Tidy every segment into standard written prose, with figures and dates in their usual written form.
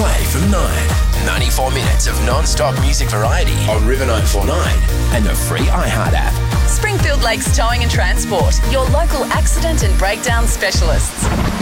play from 9. 94 minutes of non-stop music variety on River 949 and the free iHeart app. Springfield Lakes Towing and Transport, your local accident and breakdown specialists.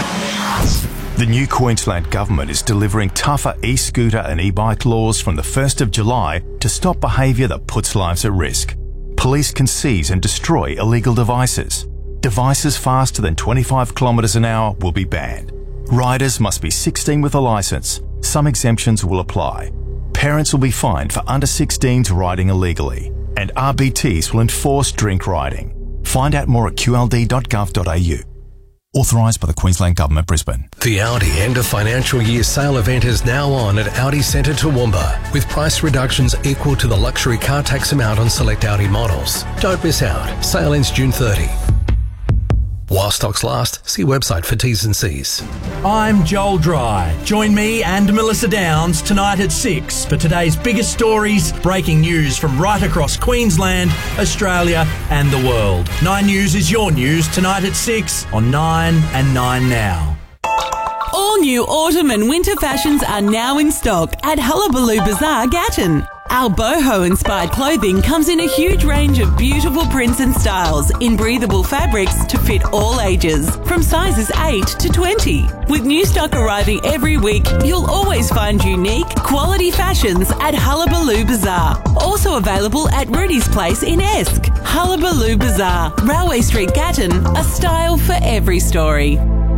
The new Queensland Government is delivering tougher e-scooter and e-bike laws from the 1st of July to stop behaviour that puts lives at risk. Police can seize and destroy illegal devices. Devices faster than 25 kilometres an hour will be banned. Riders must be 16 with a licence. Some exemptions will apply. Parents will be fined for under 16s riding illegally. And RBTs will enforce drink riding. Find out more at qld.gov.au. Authorised by the Queensland Government, Brisbane. The Audi end of financial year sale event is now on at Audi Centre Toowoomba, with price reductions equal to the luxury car tax amount on select Audi models. Don't miss out. Sale ends June 30. While stocks last, see website for T's and C's. I'm Joel Dry. Join me and Melissa Downs tonight at 6 for today's biggest stories, breaking news from right across Queensland, Australia and the world. 9 News is your news tonight at 6 on 9 and 9 Now. All new autumn and winter fashions are now in stock at Hullabaloo Bazaar, Gatton. Our boho-inspired clothing comes in a huge range of beautiful prints and styles in breathable fabrics to fit all ages, from sizes 8 to 20. With new stock arriving every week, you'll always find unique, quality fashions at Hullabaloo Bazaar. Also available at Rudy's Place in Esk. Hullabaloo Bazaar, Railway Street, Gatton, a style for every story.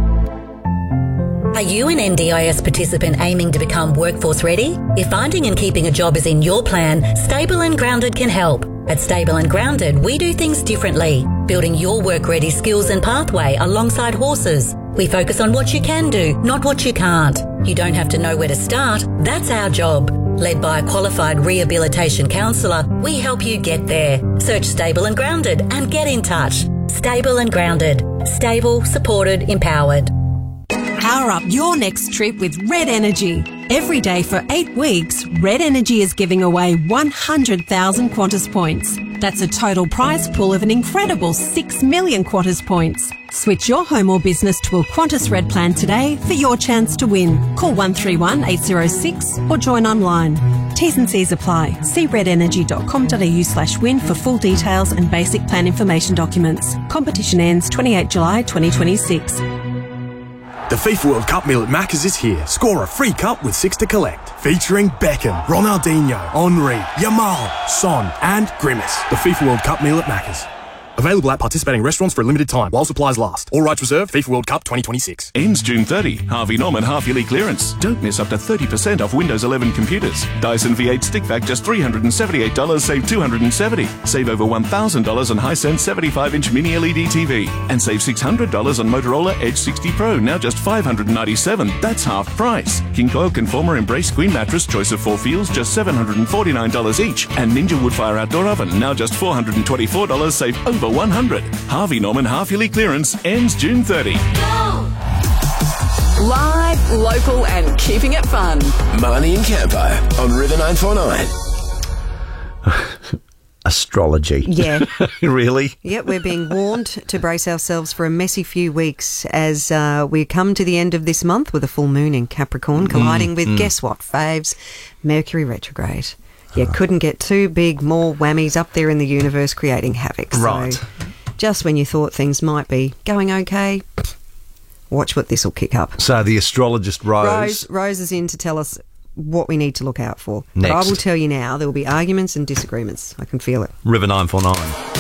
Are you an NDIS participant aiming to become workforce ready? If finding and keeping a job is in your plan, Stable and Grounded can help. At Stable and Grounded, we do things differently, building your work-ready skills and pathway alongside horses. We focus on what you can do, not what you can't. You don't have to know where to start. That's our job. Led by a qualified rehabilitation counsellor, we help you get there. Search Stable and Grounded and get in touch. Stable and Grounded. Stable, supported, empowered. Power up your next trip with Red Energy. Every day for 8 weeks, Red Energy is giving away 100,000 Qantas points. That's a total prize pool of an incredible 6 million Qantas points. Switch your home or business to a Qantas Red plan today for your chance to win. Call 131 806 or join online. T's and C's apply. See redenergy.com.au/win for full details and basic plan information documents. Competition ends 28 July 2026. The FIFA World Cup meal at Macca's is here. Score a free cup with 6 to collect. Featuring Beckham, Ronaldinho, Henry, Yamal, Son and Grimace. The FIFA World Cup meal at Macca's. Available at participating restaurants for a limited time while supplies last. All rights reserved. FIFA World Cup 2026. Ends June 30. Harvey Norman half-yearly clearance. Don't miss up to 30% off Windows 11 computers. Dyson V8 stick vac just $378, save $270. Save over $1,000 on Hisense 75-inch mini LED TV. And save $600 on Motorola Edge 60 Pro, now just $597. That's half price. King Coil Conformer Embrace Queen Mattress, choice of 4 feels, just $749 each. And Ninja Woodfire Outdoor Oven, now just $424, save over $100. Harvey Norman half-yearly clearance ends June 30. Live, local and keeping it fun. Marnie and Campo on River 949. Astrology. Yeah. Really? Yep, we're being warned to brace ourselves for a messy few weeks as we come to the end of this month with a full moon in Capricorn colliding with, guess what, faves? Mercury retrograde. You couldn't get two big, more whammies up there in the universe creating havoc. Right. So just when you thought things might be going okay, watch what this will kick up. So the astrologist Rose is in to tell us what we need to look out for. Next. But I will tell you now, there will be arguments and disagreements. I can feel it. River 949.